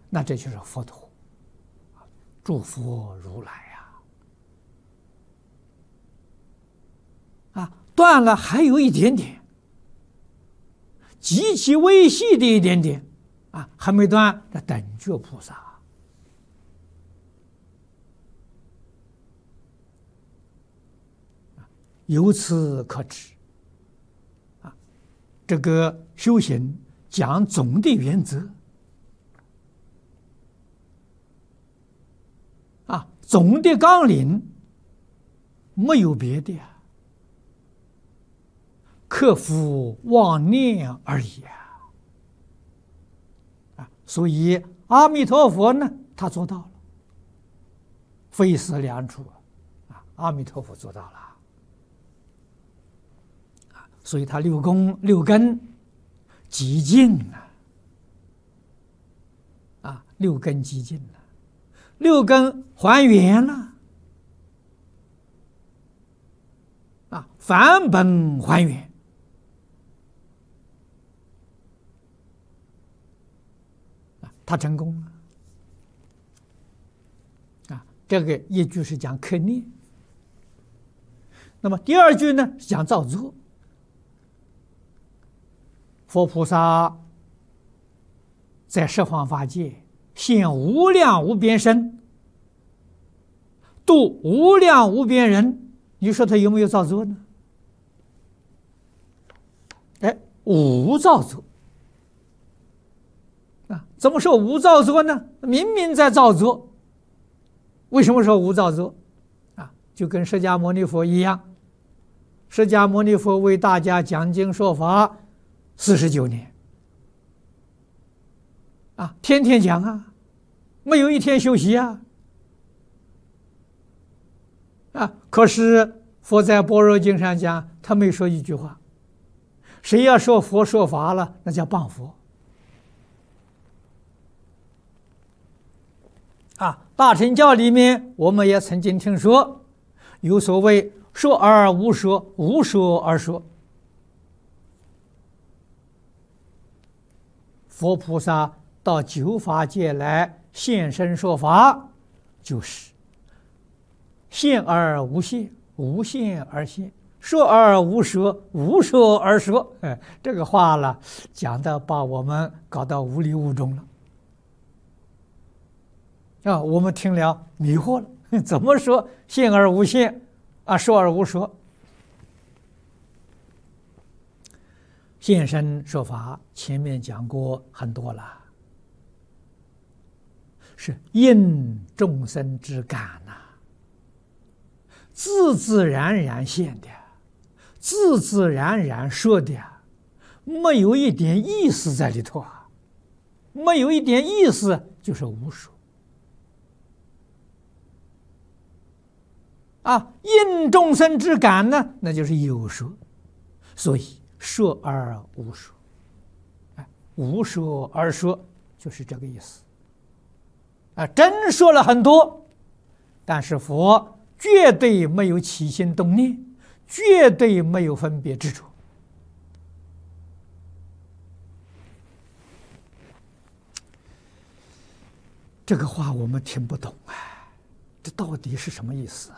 那这就是佛陀诸佛如来呀！断了还有一点点，极其微细的一点点还没断，这等觉菩萨。由此可知，这个修行讲总的原则，总的纲领没有别的克服妄念而已所以阿弥陀佛呢，他做到了，非思量处阿弥陀佛做到了。所以他六根极尽了六根极尽了，六根还原了返本还原他成功了这个一句是讲克念，那么第二句呢是讲造作。佛菩萨在十方法界现无量无边身，度无量无边人，你说他有没有造作呢？无造作怎么说无造作呢？明明在造作。为什么说无造作就跟释迦牟尼佛一样，释迦牟尼佛为大家讲经说法49年天天讲没有一天休息可是佛在般若经上讲，他没说一句话。谁要说佛说法了，那叫谤佛大乘教里面我们也曾经听说有所谓说而无说，无说而说。佛菩萨到九法界来现身说法，就是现而无现，无现而现，说而无说，无说而说。这个话了讲的把我们搞到无里无中了我们听了迷惑了，怎么说现而无现说而无说？现身说法前面讲过很多了，是应众生之感自自然然现的，自自然然说的，没有一点意思在里头没有一点意思就是无说应众生之感呢，那就是有说，所以说而无说无说而说就是这个意思真说了很多，但是佛绝对没有起心动念，绝对没有分别执着这个话我们听不懂这到底是什么意思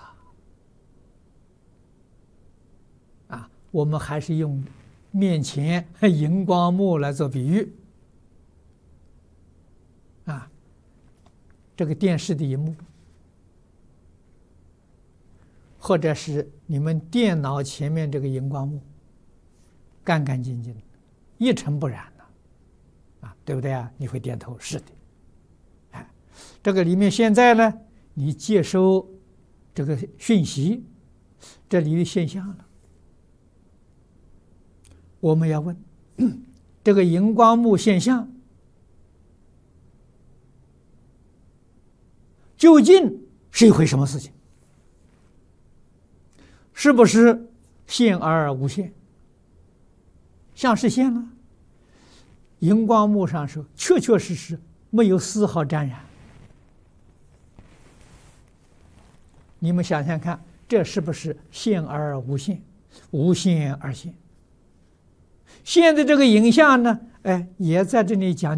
我们还是用面前荧光幕来做比喻这个电视的荧幕，或者是你们电脑前面这个荧光幕，干干净净，一尘不染对不对你会点头，是的。这个里面现在呢，你接收这个讯息，这里的现象了。我们要问这个荧光幕现象究竟是一回什么事情？是不是现而无现？像是现了，荧光幕上说确确实实没有丝毫沾染。你们想想看，这是不是现而无现，无现而现？现在这个影像呢，也在这里讲。